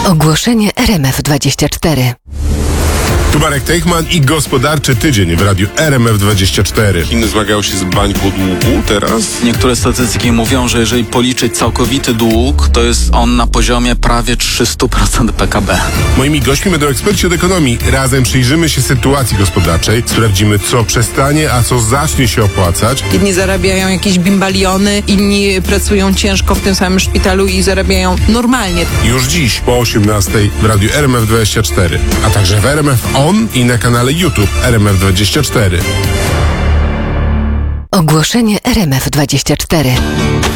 Ogłoszenie RMF24. Tu Marek Teichman i Gospodarczy Tydzień w radiu RMF24. Chiny zmagają się z bańką długu teraz. Niektóre statystyki mówią, że jeżeli policzyć całkowity dług, to jest on na poziomie prawie 300% PKB. Moimi gośćmi będą eksperci od ekonomii. Razem przyjrzymy się sytuacji gospodarczej, sprawdzimy, co przestanie, a co zacznie się opłacać. Jedni zarabiają jakieś bimbaliony, inni pracują ciężko w tym samym szpitalu i zarabiają normalnie. Już dziś po 18:00 w radiu RMF24, a także w RMF On i na kanale YouTube RMF24. Ogłoszenie RMF24.